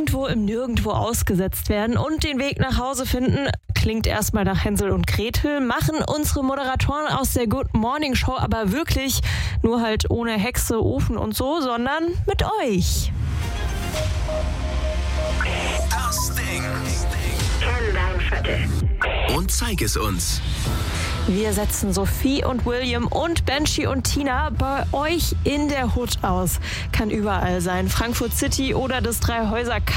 irgendwo im Nirgendwo ausgesetzt werden und den Weg nach Hause finden. Klingt erstmal nach Hänsel und Gretel, machen unsere Moderatoren aus der Good Morning Show aber wirklich, nur halt ohne Hexe, Ofen und so, sondern mit euch. Das Ding. Kenn dein Viertel. Und zeig es uns. Wir setzen Sophie und William und Benji und Tina bei euch in der Hood aus. Kann überall sein, Frankfurt City oder das Dreihäuser